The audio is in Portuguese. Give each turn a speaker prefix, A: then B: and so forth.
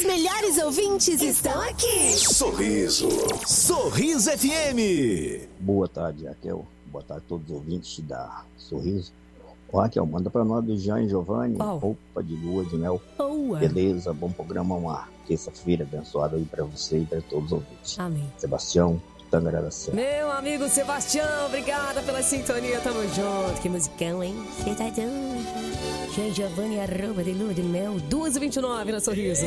A: melhores ouvintes estão aqui.
B: Sorriso FM.
C: Boa tarde, Raquel. Boa tarde a todos os ouvintes da Sorriso. Ô, Raquel, manda pra nós do Jean e Giovanni, roupa de lua de mel.
A: Boa.
C: Beleza, bom programa, uma terça-feira abençoada aí pra você e pra todos os ouvintes.
A: Amém.
C: Sebastião, Tangaracé.
A: Meu amigo Sebastião, obrigada pela sintonia, tamo junto. Que musicão, hein? Você tá doido? Jean Giovanni, arroba de lua de mel, 2h29 na Sorriso.